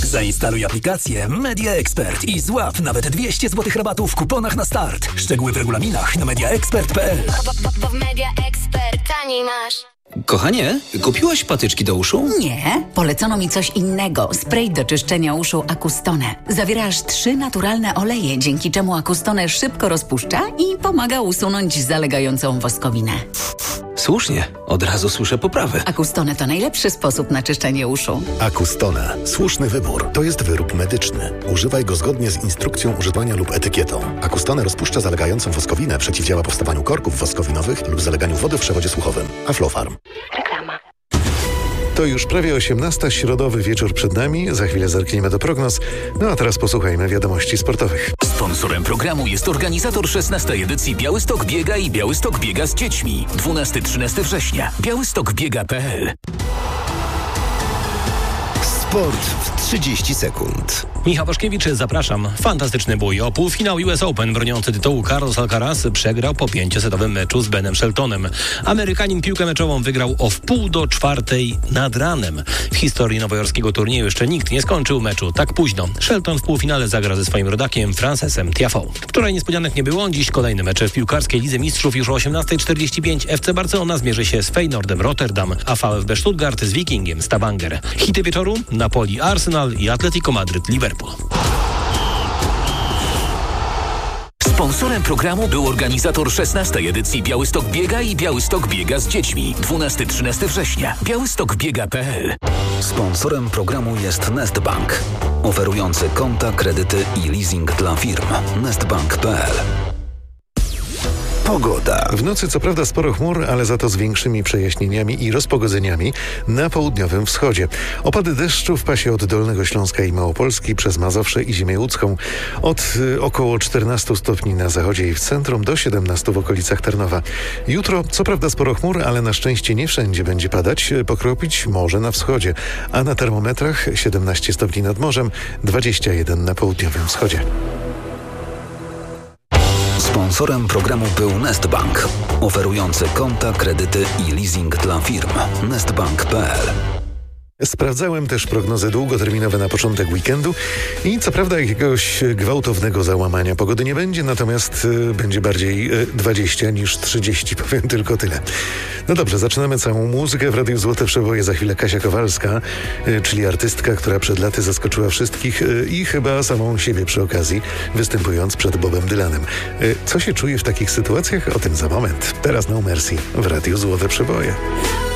Zainstaluj aplikację Media Expert i złap nawet 200 zł rabatu w kuponach na start. Szczegóły w regulaminach na mediaexpert.pl. Bo w Media Expert taniej masz. Kochanie, kupiłaś patyczki do uszu? Nie, polecono mi coś innego. Spray do czyszczenia uszu Acustone. Zawiera aż 3 naturalne oleje, dzięki czemu Acustone szybko rozpuszcza i pomaga usunąć zalegającą woskowinę. Słusznie, od razu słyszę poprawę. Acustone to najlepszy sposób na czyszczenie uszu. Acustone. Słuszny wybór. To jest wyrób medyczny. Używaj go zgodnie z instrukcją używania lub etykietą. Acustone rozpuszcza zalegającą woskowinę, przeciwdziała powstawaniu korków woskowinowych lub zaleganiu wody w przewodzie słuchowym. Aflofarm. Reklama. To już prawie 18, środowy wieczór przed nami. Za chwilę zerkniemy do prognoz. No a teraz posłuchajmy wiadomości sportowych. Sponsorem programu jest organizator 16. edycji Białystok Biega i Białystok Biega z dziećmi. 12-13 września. białystokbiega.pl. Sport w 30 sekund. Michał Waszkiewicz, zapraszam. Fantastyczny bój o półfinał US Open. Broniący tytułu Carlos Alcaraz przegrał po 5-setowym meczu z Benem Sheltonem. Amerykanin piłkę meczową wygrał o 3:30 nad ranem. W historii nowojorskiego turnieju jeszcze nikt nie skończył meczu tak późno. Shelton w półfinale zagra ze swoim rodakiem Francesem Tiafoe. Wczoraj niespodzianek nie było. Dziś kolejny mecz w piłkarskiej Lidze Mistrzów. Już o 18:45 FC Barcelona zmierzy się z Feyenoordem Rotterdam, a VfB Stuttgart z Wikingiem Stavanger. Hity wieczoru: Napoli Arsenal i Atletico Madryt Liverpool. Sponsorem programu był organizator 16. edycji Białystok Biega i Białystok Biega z dziećmi. 12-13 września. białystokbiega.pl. Sponsorem programu jest Nestbank, oferujący konta, kredyty i leasing dla firm. Nestbank.pl. Pogoda. W nocy co prawda sporo chmur, ale za to z większymi przejaśnieniami i rozpogodzeniami na południowym wschodzie. Opady deszczu w pasie od Dolnego Śląska i Małopolski przez Mazowsze i Ziemię Łódzką. Od około 14 stopni na zachodzie i w centrum do 17 w okolicach Tarnowa. Jutro co prawda sporo chmur, ale na szczęście nie wszędzie będzie padać. Pokropić może na wschodzie, a na termometrach 17 stopni nad morzem, 21 na południowym wschodzie. Sponsorem programu był Nestbank, oferujący konta, kredyty i leasing dla firm. Nestbank.pl. Sprawdzałem też prognozy długoterminowe na początek weekendu i co prawda jakiegoś gwałtownego załamania pogody nie będzie, natomiast będzie bardziej 20 niż 30, powiem tylko tyle. No dobrze, zaczynamy całą muzykę w Radiu Złote Przeboje. Za chwilę Kasia Kowalska, czyli artystka, która przed laty zaskoczyła wszystkich i chyba samą siebie przy okazji, występując przed Bobem Dylanem. Co się czuje w takich sytuacjach? O tym za moment. Teraz No Mercy w Radiu Złote Przeboje.